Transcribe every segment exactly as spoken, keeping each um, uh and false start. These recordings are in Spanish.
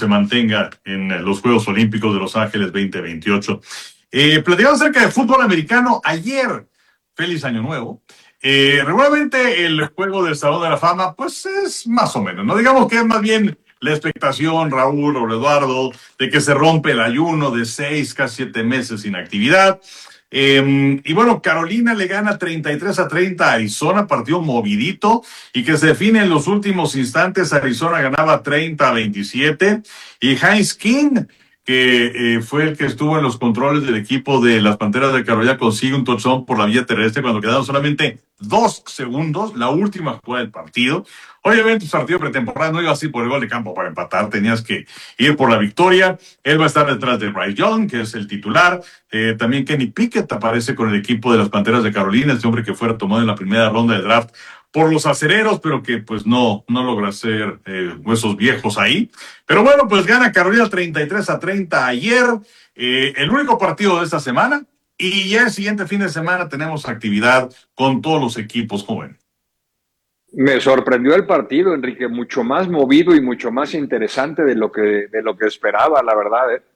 se mantenga en los Juegos Olímpicos de Los Ángeles veinte veintiocho. Eh, platicamos acerca de fútbol americano ayer. Feliz Año Nuevo. Eh, regularmente el juego del Salón de la Fama, pues es más o menos, ¿no? Digamos que es más bien la expectación, Raúl o Eduardo, de que se rompe el ayuno de seis, casi siete meses sin actividad. Eh, y bueno, Carolina le gana treinta y tres a treinta a Arizona, partido movidito y que se define en los últimos instantes. Arizona ganaba treinta a veintisiete y Heinz King, que eh, fue el que estuvo en los controles del equipo de las Panteras de Carolina, consigue un touchdown por la vía terrestre cuando quedaron solamente dos segundos, la última jugada del partido. Obviamente, el partido pretemporada no iba así por el gol de campo para empatar, tenías que ir por la victoria. Él va a estar detrás de Bryce Young, que es el titular. Eh, también Kenny Pickett aparece con el equipo de las Panteras de Carolina, este hombre que fuera tomado en la primera ronda de draft por los acereros, pero que pues no, no logra hacer eh, huesos viejos ahí. Pero bueno, pues gana Carolina treinta y tres a treinta ayer, eh, el único partido de esta semana, y ya el siguiente fin de semana tenemos actividad con todos los equipos jóvenes. Me sorprendió el partido, Enrique, mucho más movido y mucho más interesante de lo que, de lo que esperaba, la verdad, ¿eh?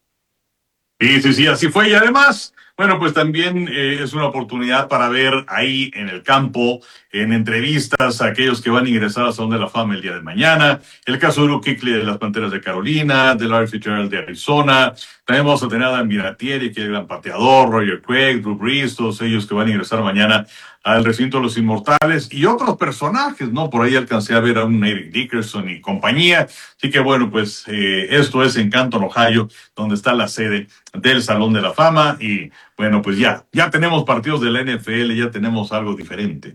Sí, sí, sí, así fue. Y además, bueno, pues también eh, es una oportunidad para ver ahí en el campo, en entrevistas, a aquellos que van a ingresar al Salón de la Fama el día de mañana. El caso de Luke Kuechly de las Panteras de Carolina, de Larry Fitzgerald de Arizona. También vamos a tener a Dan Vinatieri, que es el gran pateador, Roger Craig, Drew Brees, todos ellos que van a ingresar mañana al recinto de los Inmortales, y otros personajes, ¿no? Por ahí alcancé a ver a un Eric Dickerson y compañía. Así que bueno, pues eh, esto es en Canton, Ohio, donde está la sede del Salón de la Fama. Y bueno, pues ya, ya tenemos partidos de la N F L, ya tenemos algo diferente.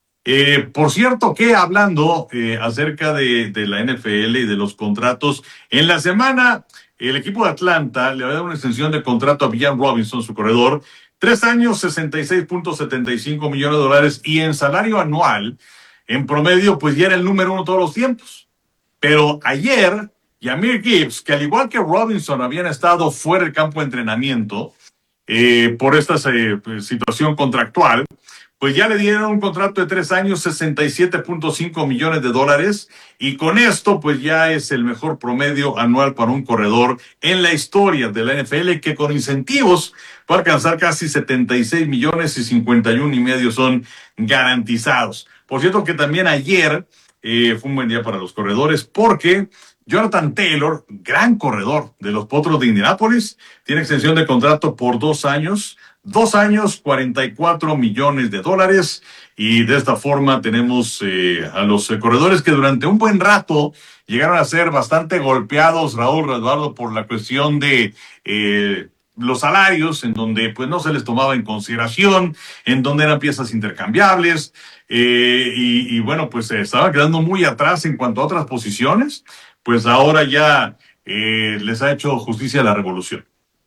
Eh, por cierto, que hablando eh, acerca de, de la N F L y de los contratos, en la semana el equipo de Atlanta le va a dar una extensión de contrato a Bijan Robinson, su corredor, tres años, sesenta y seis punto setenta y cinco millones de dólares, y en salario anual, en promedio, pues ya era el número uno todos los tiempos. Pero ayer, Jahmyr Gibbs, que al igual que Robinson habían estado fuera del campo de entrenamiento eh, por esta eh, situación contractual, pues ya le dieron un contrato de tres años, sesenta y siete punto cinco millones de dólares, y con esto pues ya es el mejor promedio anual para un corredor en la historia de la N F L, que con incentivos va a alcanzar casi setenta y seis millones y cincuenta y uno y medio son garantizados. Por cierto que también ayer eh, fue un buen día para los corredores, porque Jonathan Taylor, gran corredor de los Potros de Indianápolis, tiene extensión de contrato por dos años, Dos años, cuarenta y cuatro millones de dólares, y de esta forma tenemos eh, a los eh, corredores que durante un buen rato llegaron a ser bastante golpeados, Raúl, Eduardo, por la cuestión de eh, los salarios, en donde pues no se les tomaba en consideración, en donde eran piezas intercambiables, eh, y, y bueno, pues se estaban quedando muy atrás en cuanto a otras posiciones. Pues ahora ya eh, les ha hecho justicia la revolución.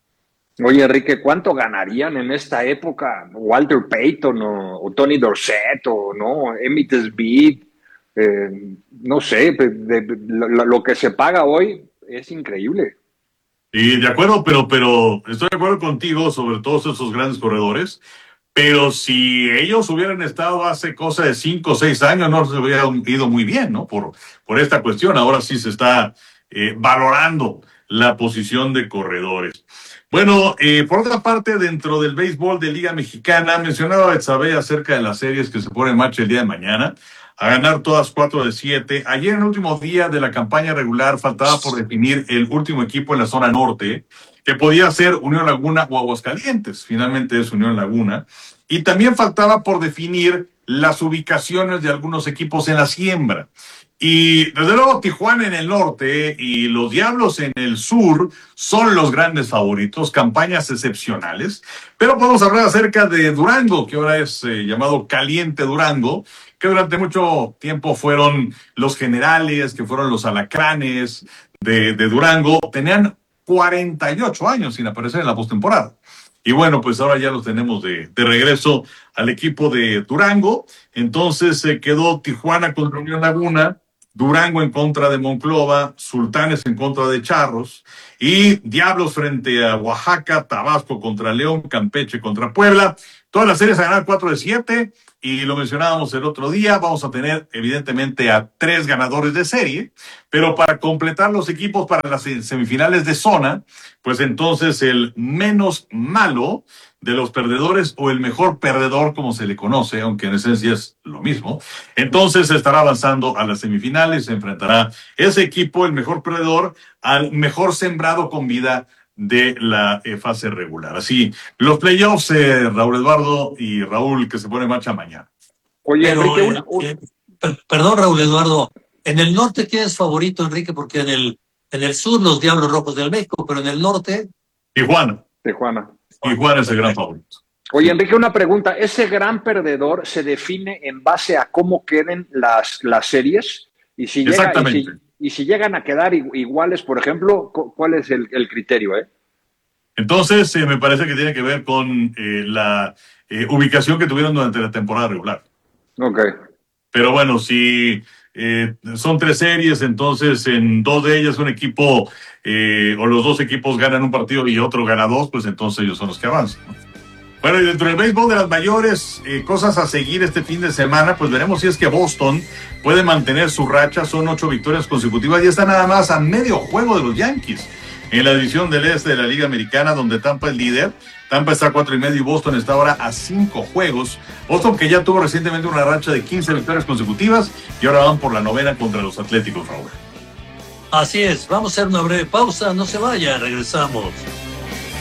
Oye, Enrique, ¿cuánto ganarían en esta época Walter Payton o, o Tony Dorsett o no Emmitt Smith? Eh, no sé, de, de, de, lo, lo que se paga hoy es increíble. Sí, de acuerdo, pero, pero estoy de acuerdo contigo sobre todos esos grandes corredores. Pero si ellos hubieran estado hace cosa de cinco o seis años, no se hubiera ido muy bien, ¿no? Por, por esta cuestión. Ahora sí se está eh, valorando la posición de corredores. Bueno, eh, por otra parte, dentro del béisbol de Liga Mexicana, mencionaba Betsabe acerca de las series que se ponen en marcha el día de mañana, a ganar todas cuatro de siete. Ayer, en el último día de la campaña regular, faltaba por definir el último equipo en la zona norte, que podía ser Unión Laguna o Aguascalientes. Finalmente es Unión Laguna. Y también faltaba por definir las ubicaciones de algunos equipos en la siembra. Y desde luego Tijuana en el norte y los Diablos en el sur son los grandes favoritos, campañas excepcionales. Pero podemos hablar acerca de Durango, que ahora es eh, llamado Caliente Durango, que durante mucho tiempo fueron los Generales, que fueron los Alacranes de, de Durango. Tenían cuarenta y ocho años sin aparecer en la postemporada. Y bueno, pues ahora ya los tenemos de, de regreso al equipo de Durango. Entonces se eh, quedó Tijuana contra Unión Laguna, Durango en contra de Monclova, Sultanes en contra de Charros, y Diablos frente a Oaxaca, Tabasco contra León, Campeche contra Puebla. Todas las series a ganar cuatro de siete, y lo mencionábamos el otro día, vamos a tener evidentemente a tres ganadores de serie, pero para completar los equipos para las semifinales de zona, pues entonces el menos malo de los perdedores o el mejor perdedor, como se le conoce, aunque en esencia es lo mismo, entonces estará avanzando a las semifinales, se enfrentará ese equipo, el mejor perdedor, al mejor sembrado con vida de la eh, fase regular. Así, los playoffs, eh, Raúl Eduardo y Raúl, que se pone en marcha mañana. Oye, Pero, Enrique, eh, una, un... eh, per- perdón, Raúl Eduardo, en el norte, ¿quién es favorito, Enrique? Porque en el, en el sur los Diablos Rojos del México, pero en el norte... Tijuana. Tijuana. Tijuana es el gran favorito. Oye, Enrique, una pregunta. ¿Ese gran perdedor se define en base a cómo queden las, las series? Y si, llega, Exactamente. y, si, y si llegan a quedar iguales, por ejemplo, ¿cuál es el, el criterio? Eh? Entonces, eh, me parece que tiene que ver con eh, la eh, ubicación que tuvieron durante la temporada regular. Ok. Pero bueno, si eh, son tres series, entonces en dos de ellas un equipo eh, o los dos equipos ganan un partido y otro gana dos, pues entonces ellos son los que avanzan, ¿no? Bueno, y dentro del béisbol de las mayores, eh, cosas a seguir este fin de semana, pues veremos si es que Boston puede mantener su racha. Son ocho victorias consecutivas y está nada más a medio juego de los Yankees en la división del este de la Liga Americana, donde Tampa es líder. Tampa está a cuatro y medio y Boston está ahora a cinco juegos. Boston, que ya tuvo recientemente una racha de quince victorias consecutivas y ahora van por la novena contra los Atléticos, Raúl. Así es, vamos a hacer una breve pausa, no se vaya, regresamos.